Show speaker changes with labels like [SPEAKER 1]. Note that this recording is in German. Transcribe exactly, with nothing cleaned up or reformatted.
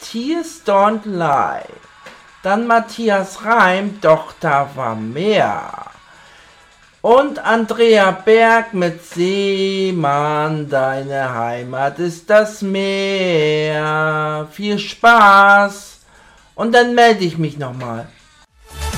[SPEAKER 1] Tears Don't Lie. Dann Matthias Reim, Doch da war mehr. Und Andrea Berg mit Seemann, deine Heimat ist das Meer. Viel Spaß und dann melde ich mich nochmal.